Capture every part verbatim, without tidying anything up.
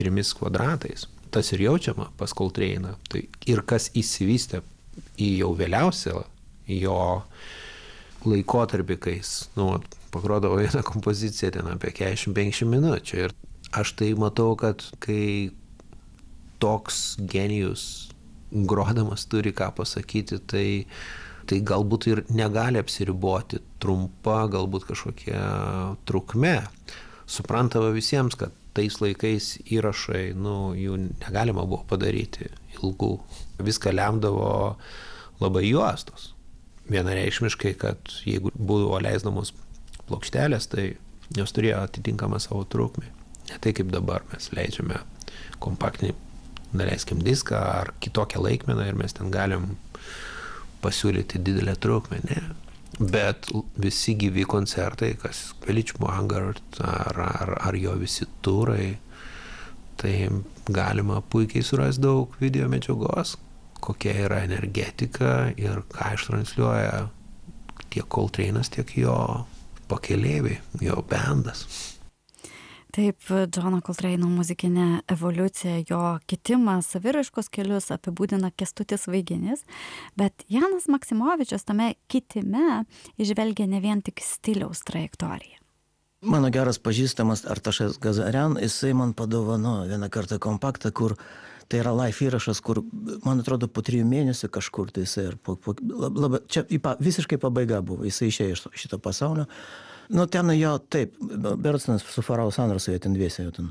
trimis kvadratais. Tas ir jaučiama pas Coltrane'ą. Tai ir kas įsivystė į jau vėliausią jo laikotarpį, kai jis, nu, pagrodavo vieną kompoziciją ten apie keturiasdešimt penkiasdešimt minučių. Ir aš tai matau, kad kai toks genijus grodamas turi ką pasakyti, tai, tai galbūt ir negali apsiriboti trumpa, galbūt kažkokia trukme. Suprantama visiems, kad tais laikais įrašai, nu, jų negalima buvo padaryti ilgų. Viską lemdavo labai juostos. Vienareikšmiškai, kad jeigu buvo leisdamos plokštelės, tai jos turėjo atitinkamą savo trukmę. Ne tai kaip dabar mes leidžiame kompaktinį, daleiskim diską ar kitokią laikmeną ir mes ten galim pasiūlyti didelę trukmę, ne. Bet visi gyvi koncertai, kas Village Vanguard ar, ar, ar jo visi turai, tai galima puikiai surasti daug video medžiagos, kokia yra energetika ir ką ištransliuoja tiek Coltrane'as, tiek jo pakeleiviai, jo bendas. Taip, Johno Coltrane'o muzikinę evoliuciją, jo kitimą, saviraiškos kelius apibūdina Kęstutis Vaiginis, bet Janas Maksimovičius tame kitime įžvelgia ne vien tik stiliaus trajektoriją. Mano geras pažįstamas Artašas Gazarian, jisai man padovanojo vieną kartą kompaktą, kur tai yra live įrašas, kur, man atrodo, po trijų mėnesių kažkur tai jisai, ir po, po, labai, čia visiškai pabaiga buvo, jisai išėjo iš šito pasaulio. Nu, ten jo, taip, Bertsnas su Farao Sandersu, jie ten dviese jau ten.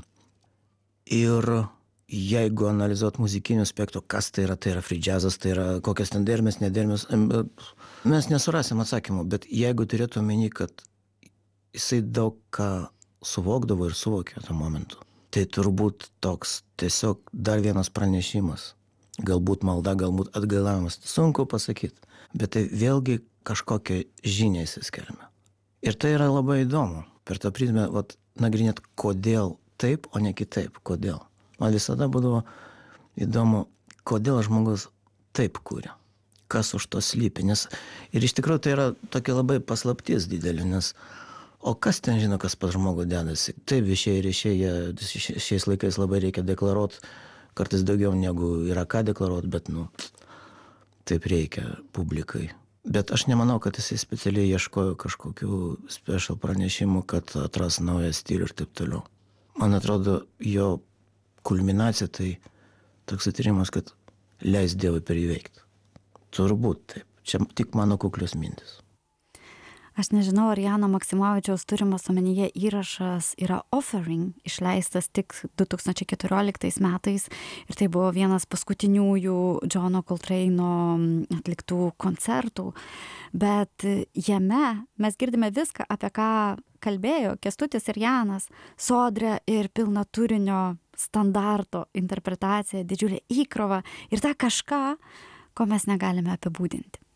Ir jeigu analizuot muzikinių aspektų, kas tai yra, tai yra free jazzas, tai yra kokias ten dermės, nedermės, mes nesurasim atsakymų, bet jeigu turėtų omeny, kad jisai daug ką suvokdavo ir suvokė tuo momentu, tai turbūt toks tiesiog dar vienas pranešimas, galbūt malda, galbūt atgailavimas, sunku pasakyti, bet tai vėlgi kažkokią žinią įsiskelbia. Ir tai yra labai įdomu, per tą prizmę vat, nagrinėt, kodėl taip, o ne kitaip, kodėl. Man visada būdavo įdomu, kodėl žmogus taip kūrė, kas už to slypi, nes ir iš tikrųjų tai yra tokia labai paslaptis didelė, nes o kas ten žino, kas pas žmogų dedasi. Taip, viešieji ryšiai, šiais laikais labai reikia deklaruoti, kartais daugiau negu yra ką deklaruoti, bet, nu, taip reikia publikai. Bet aš nemanau, kad jisai specialiai ieškojo kažkokių special pranešimų, kad atras naują stilių ir taip toliau. Man atrodo, jo kulminacija tai toks atyrimas, kad leis Dievui per įveikti. Turbūt taip. Čia tik mano kuklios mintis. Aš nežinau, ar Jano Maksimovičiaus turimas omenyje įrašas yra Offering, išleistas tik du tūkstančiai keturioliktais metais ir tai buvo vienas paskutiniųjų Johno Coltrane'o atliktų koncertų, bet jame mes girdime viską, apie ką kalbėjo Kęstutis ir Janas, sodrią ir pilną turinio standarto interpretaciją, didžiulę įkrovą ir tą kažką, ko mes negalime apibūdinti.